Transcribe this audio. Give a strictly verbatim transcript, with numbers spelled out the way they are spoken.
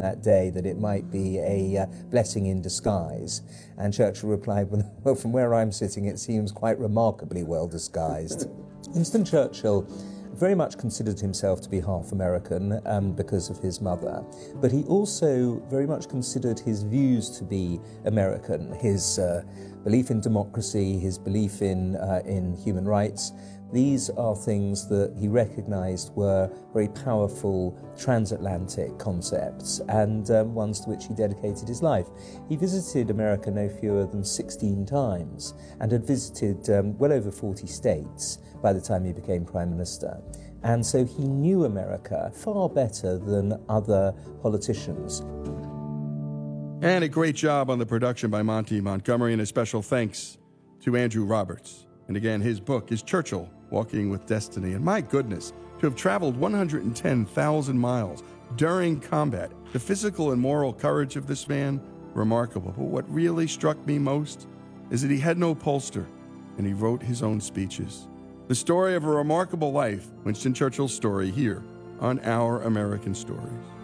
that day that it might be a uh, blessing in disguise. And Churchill replied, well, from where I'm sitting, it seems quite remarkably well disguised. Winston Churchill very much considered himself to be half American um, because of his mother, but he also very much considered his views to be American, his uh, belief in democracy, his belief in, uh, in human rights. These are things that he recognized were very powerful transatlantic concepts and um, ones to which he dedicated his life. He visited America no fewer than sixteen times and had visited um, well over forty states by the time he became Prime Minister. And so he knew America far better than other politicians. And a great job on the production by Monty Montgomery, and a special thanks to Andrew Roberts. And again, his book is Churchill, Walking with Destiny. And my goodness, to have traveled one hundred ten thousand miles during combat, the physical and moral courage of this man, remarkable. But what really struck me most is that he had no pollster, and he wrote his own speeches. The story of a remarkable life, Winston Churchill's story, here on Our American Stories.